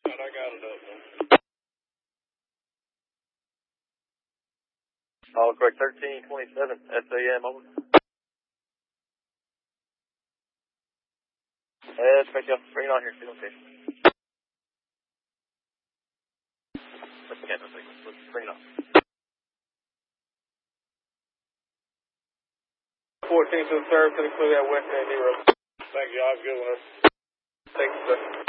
I got it up, man. All correct, 1327, SAM, over. Expect you. Bring it on here, see location. Let's bring it on. 14 to the service, include that west end 0. Thank you, I'll have a good one. Thank you, sir.